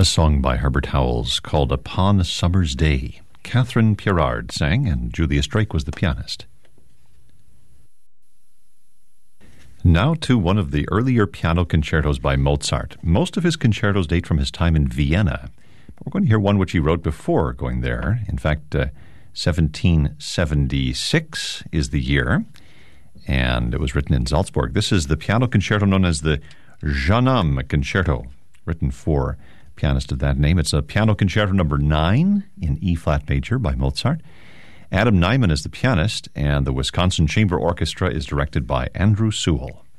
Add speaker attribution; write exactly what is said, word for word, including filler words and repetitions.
Speaker 1: A song by Herbert Howells called Upon a Summer's Day. Catherine Pierrard sang, and Julius Drake was the pianist. Now to one of the earlier piano concertos by Mozart. Most of his concertos date from his time in Vienna. But we're going to hear one which he wrote before going there. In fact, uh, seventeen seventy-six is the year, and it was written in Salzburg. This is the piano concerto known as the Jeune Homme Concerto, written for pianist of that name. It's a piano concerto number nine in E-flat major by Mozart. Adam Nyman is the pianist, and the Wisconsin Chamber Orchestra is directed by Andrew Sewell.